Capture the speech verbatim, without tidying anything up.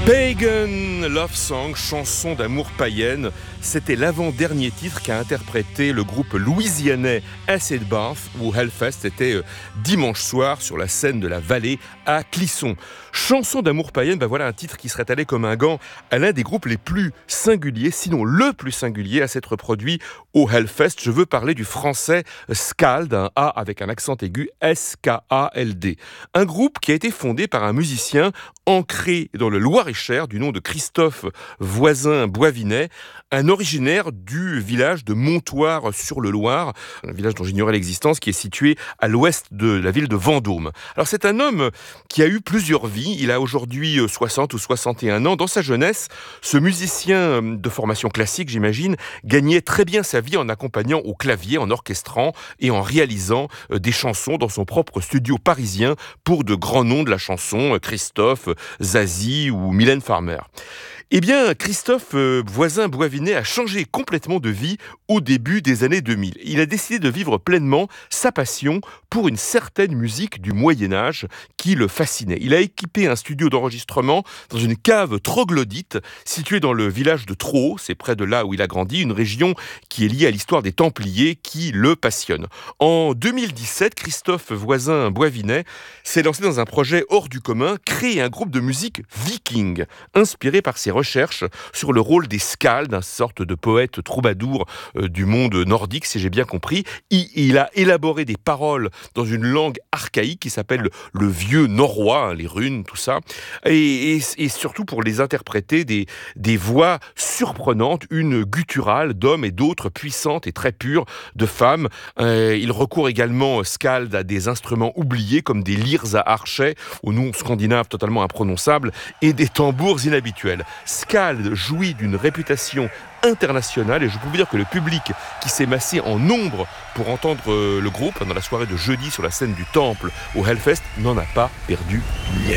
Pagan Love Song, chanson d'amour païenne, c'était l'avant-dernier titre qu'a interprété le groupe louisianais Acid Bath, où Hellfest était euh, dimanche soir sur la scène de la Vallée à Clisson. Chanson d'amour païenne, ben voilà un titre qui serait allé comme un gant à l'un des groupes les plus singuliers, sinon le plus singulier à s'être produit au Hellfest. Je veux parler du français Skald, un A avec un accent aigu, S K A L D. Un groupe qui a été fondé par un musicien ancré dans le Loir-et-Cher du nom de Christophe Voisin-Boivinet, un originaire du village de Montoire-sur-le-Loir, un village dont j'ignorais l'existence, qui est situé à l'ouest de la ville de Vendôme. Alors c'est un homme qui a eu plusieurs vies, il a aujourd'hui soixante ou soixante et un ans. Dans sa jeunesse, ce musicien de formation classique, j'imagine, gagnait très bien sa vie en accompagnant au clavier, en orchestrant et en réalisant des chansons dans son propre studio parisien pour de grands noms de la chanson, Christophe, Zazie ou Mylène Farmer. Eh bien, Christophe euh, Voisin-Boivinet a changé complètement de vie au début des années deux mille. Il a décidé de vivre pleinement sa passion pour une certaine musique du Moyen-Âge qui le fascinait. Il a équipé un studio d'enregistrement dans une cave troglodyte située dans le village de Traux, c'est près de là où il a grandi, une région qui est liée à l'histoire des Templiers qui le passionne. En deux mille dix-sept, Christophe Voisin-Boivinet s'est lancé dans un projet hors du commun, créer un groupe de musique viking, inspiré par ses recherches sur le rôle des skalds, une sorte de poète troubadour euh, du monde nordique, si j'ai bien compris. Il, il a élaboré des paroles dans une langue archaïque qui s'appelle le, le vieux norrois, hein, les runes, tout ça, et, et, et surtout pour les interpréter des, des voix surprenantes, une gutturale d'hommes et d'autres puissantes et très pures de femmes. Euh, il recourt également, skald, à des instruments oubliés comme des lyres à archet, au nom scandinave totalement imprononçable, et des tambours inhabituels. Skald jouit d'une réputation internationale et je peux vous dire que le public qui s'est massé en nombre pour entendre le groupe dans la soirée de jeudi sur la scène du Temple au Hellfest n'en a pas perdu miette.